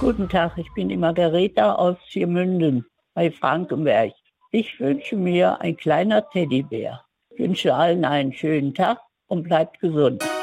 Guten Tag, ich bin die Margareta aus Viermünden bei Frankenberg. Ich wünsche mir ein kleiner Teddybär. Ich wünsche allen einen schönen Tag und bleibt gesund.